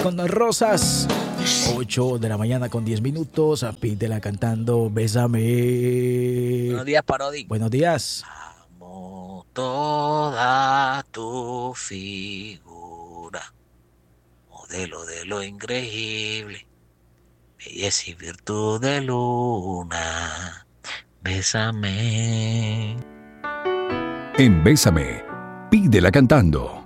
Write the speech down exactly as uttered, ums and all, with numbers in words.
con rosas. ocho de la mañana con diez minutos. Pídela cantando Bésame. Buenos días, Parodi. Buenos días. Amo toda tu figura, modelo de lo increíble, belleza y virtud de luna. Bésame. En Bésame, pídela cantando.